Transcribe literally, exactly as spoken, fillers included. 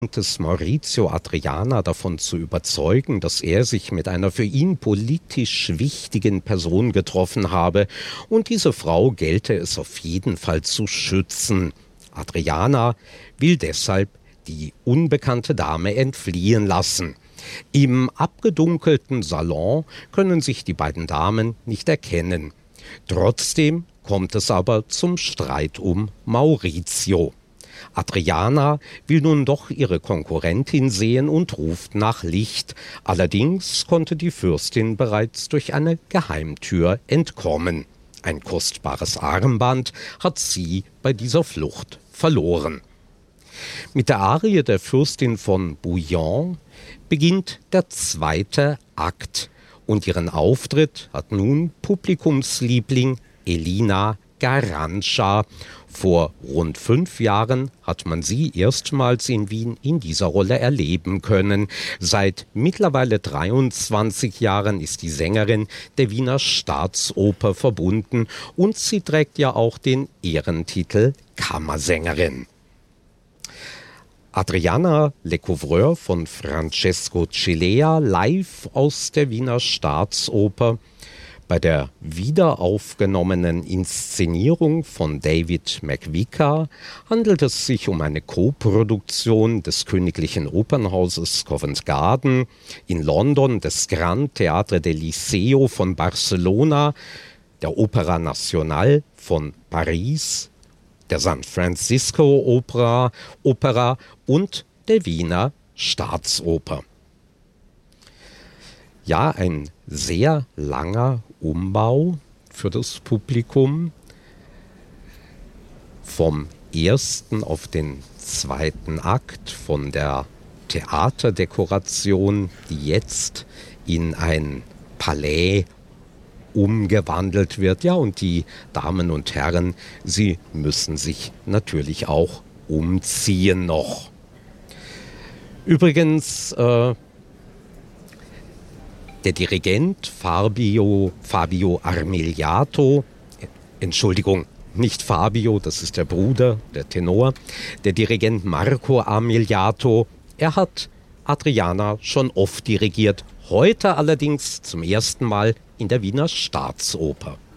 des Maurizio Adriana davon zu überzeugen, dass er sich mit einer für ihn politisch wichtigen Person getroffen habe und diese Frau gelte es auf jeden Fall zu schützen. Adriana will deshalb die unbekannte Dame entfliehen lassen. Im abgedunkelten Salon können sich die beiden Damen nicht erkennen. Trotzdem kommt es aber zum Streit um Maurizio. Adriana will nun doch ihre Konkurrentin sehen und ruft nach Licht. Allerdings konnte die Fürstin bereits durch eine Geheimtür entkommen. Ein kostbares Armband hat sie bei dieser Flucht verloren. Mit der Arie der Fürstin von Bouillon beginnt der zweite Akt. Und ihren Auftritt hat nun Publikumsliebling Elina Garanca. Vor rund fünf Jahren hat man sie erstmals in Wien in dieser Rolle erleben können. Seit mittlerweile dreiundzwanzig Jahren ist die Sängerin der Wiener Staatsoper verbunden und sie trägt ja auch den Ehrentitel Kammersängerin. Adriana Lecouvreur von Francesco Cilea live aus der Wiener Staatsoper. Bei der wiederaufgenommenen Inszenierung von David McVicar handelt es sich um eine Koproduktion des Königlichen Opernhauses Covent Garden, in London des Gran Teatre del Liceo von Barcelona, der Opera Nacional von Paris, der San Francisco Opera, Opera und der Wiener Staatsoper. Ja, ein sehr langer Umbau für das Publikum. Vom ersten auf den zweiten Akt, von der Theaterdekoration, die jetzt in ein Palais umgewandelt wird. Ja, und die Damen und Herren, sie müssen sich natürlich auch umziehen noch. Übrigens, äh, der Dirigent Fabio, Fabio Armigliato, Entschuldigung, nicht Fabio, das ist der Bruder, der Tenor, der Dirigent Marco Armigliato, er hat Adriana schon oft dirigiert, heute allerdings zum ersten Mal in der Wiener Staatsoper.